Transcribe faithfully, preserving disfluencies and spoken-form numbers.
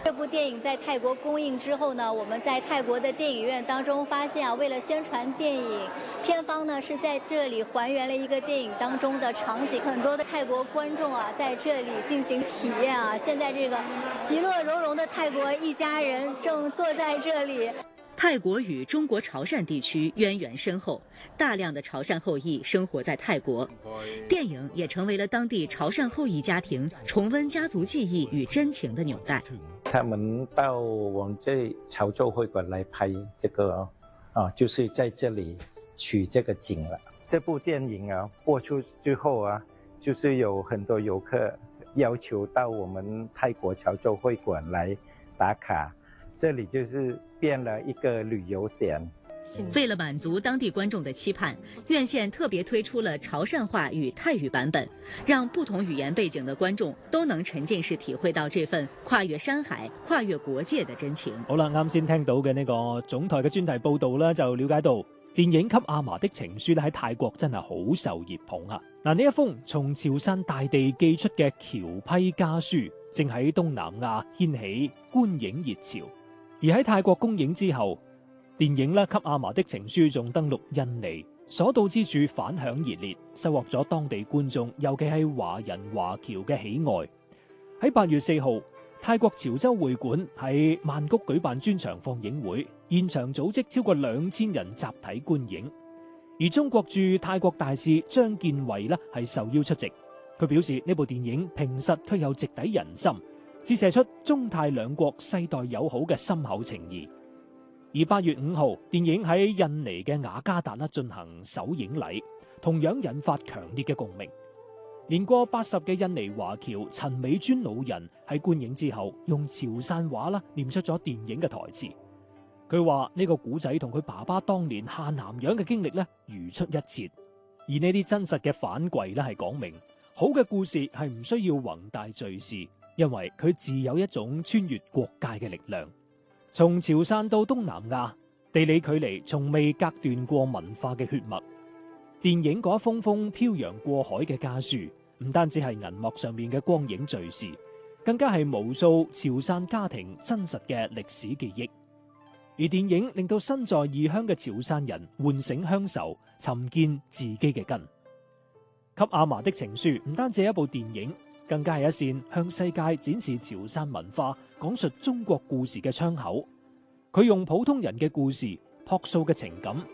這部電影在泰國公映之後呢，我們在泰國的電影院當中發現啊，為了宣傳電影，片方呢是在這裡還原了一個電影當中的場景，很多的泰國觀眾啊在這裡進行體驗啊。現在這個其樂融融的泰國一家人正坐在這裡。 泰國與中國潮汕地區淵源深厚，大量的潮汕後裔生活在泰國。電影也成為了當地潮汕後裔家庭重溫家族記憶與真情的紐帶。 他們到我們這潮州會館來拍這個啊，就是在這裡取這個景了。這部電影啊播出之後啊，就是有很多遊客要求到我們泰國潮州會館來打卡，這裡就是變了一個旅遊點。 為了滿足當地觀眾的期盼，院線特別推出了潮汕話與泰語版本，讓不同語言背景的觀眾都能沉浸式體會到這份跨越山海、跨越國界的真情。 好啦，啱先聽到嘅呢個總台嘅專題報道啦，就了解到電影《給阿嫲的情書》咧喺泰國真係好受熱捧啊！嗱，呢一封從潮汕大地寄出嘅僑批家書，正喺東南亞掀起觀影熱潮。而喺泰國公映之後，電影咧《給阿嫲的情書》仲登陸印尼，所到之處反響熱烈，收穫咗當地觀眾，尤其係華人華僑嘅喜愛。喺八月四號，泰國潮州會館喺曼谷舉辦專場放映會，現場組織超過兩千人集體觀影。而中國駐泰國大使張建維咧係受邀出席，佢表示呢部電影平實卻又直抵人心，折射出中泰兩國世代友好嘅深厚情誼。而八月五號，電影喺印尼嘅雅加達啦進行首映禮，同樣引發強烈嘅共鳴。年過八十嘅印尼華僑陳美尊老人喺觀影之後，用潮汕話啦念出咗電影嘅台詞。佢話呢個古仔同佢爸爸當年下南洋嘅經歷咧如出一轍。而呢啲真實嘅反饋咧係講明，好嘅故事係唔需要宏大敘事，因為佢自有一種穿越國界嘅力量。從潮汕到東南亞，地理距離從未隔斷過文化嘅血脈。電影嗰一封封漂洋過海嘅家書，唔單止係銀幕上面嘅光影敘事，更加係無數潮汕家庭真實嘅歷史記憶。而電影令到身在異鄉嘅潮汕人喚醒鄉愁，尋見自己嘅根。給阿嫲的情書唔單止係一部電影，更加係一扇向世界展示潮汕文化、講述中國故事嘅窗口。佢用普通人嘅故事、樸素嘅情感，